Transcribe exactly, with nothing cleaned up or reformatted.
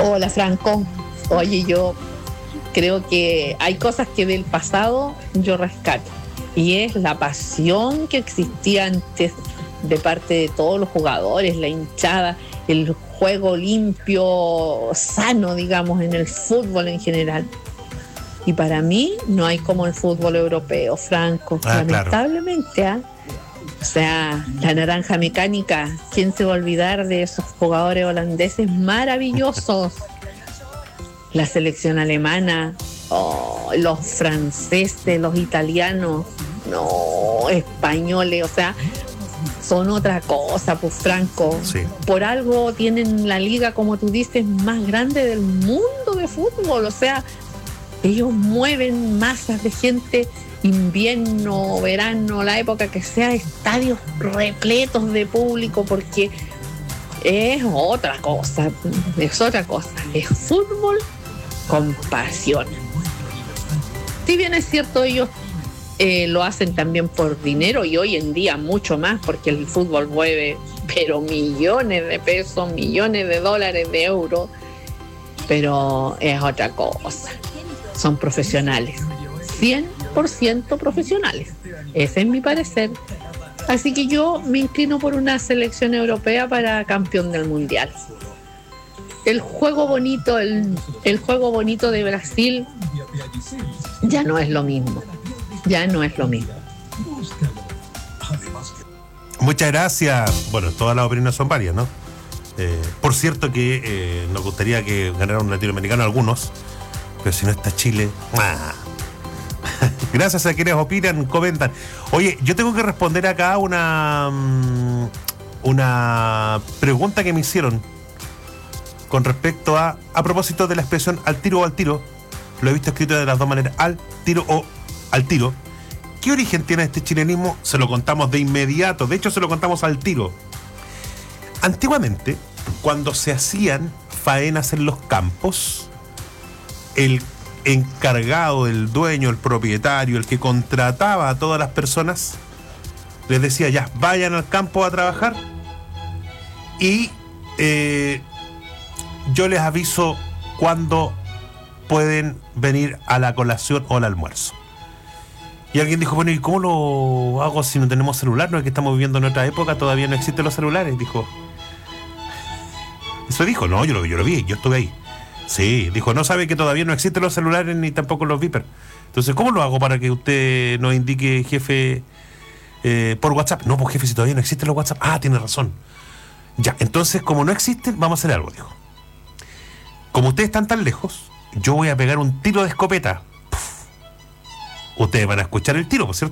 Hola, Franco. Oye, yo creo que hay cosas que del pasado yo rescato. Y es la pasión que existía antes de parte de todos los jugadores, la hinchada, el juego limpio, sano, digamos, en el fútbol en general. Y para mí no hay como el fútbol europeo, Franco. Ah, lamentablemente, ¿ah? O sea, la naranja mecánica, ¿quién se va a olvidar de esos jugadores holandeses maravillosos? La selección alemana, oh, los franceses, los italianos, no, españoles, o sea, son otra cosa, pues, Franco. Sí. Por algo tienen la liga, como tú dices, más grande del mundo de fútbol, o sea, ellos mueven masas de gente, invierno, verano, la época que sea, estadios repletos de público, porque es otra cosa, es otra cosa, es fútbol con pasión. Si bien es cierto, ellos eh, lo hacen también por dinero, y hoy en día mucho más, porque el fútbol mueve pero millones de pesos, millones de dólares, de euros, pero es otra cosa. Son profesionales, cien por ciento profesionales, ese es mi parecer. Así que yo me inclino por una selección europea para campeón del mundial. El juego bonito, el, el juego bonito de Brasil ya no es lo mismo, ya no es lo mismo. Muchas gracias. Bueno, todas las opiniones son varias, ¿no? Eh, por cierto que eh, nos gustaría que ganara un latinoamericano algunos, pero si no está Chile... ¡ah! Gracias a quienes opinan, comentan. Oye, yo tengo que responder acá una una pregunta que me hicieron con respecto a a propósito de la expresión al tiro o al tiro. Lo he visto escrito de las dos maneras, al tiro o al tiro. ¿Qué origen tiene este chilenismo? Se lo contamos de inmediato, de hecho se lo contamos al tiro. Antiguamente, cuando se hacían faenas en los campos, el encargado, el dueño, el propietario, el que contrataba a todas las personas, les decía: ya, vayan al campo a trabajar y eh, yo les aviso cuándo pueden venir a la colación o al almuerzo. Y alguien dijo: bueno, ¿y cómo lo hago si no tenemos celular? No es que estamos viviendo en otra época, todavía no existen los celulares. Dijo, eso dijo, no, yo lo, yo lo vi, yo estuve ahí. Sí, dijo, no sabe que todavía no existen los celulares ni tampoco los beepers. Entonces, ¿cómo lo hago para que usted nos indique, jefe, eh, por WhatsApp? No, pues jefe, si todavía no existen los WhatsApp. Ah, tiene razón. Ya, entonces, como no existen, vamos a hacer algo, dijo. Como ustedes están tan lejos, yo voy a pegar un tiro de escopeta. Puf. Ustedes van a escuchar el tiro, ¿por cierto?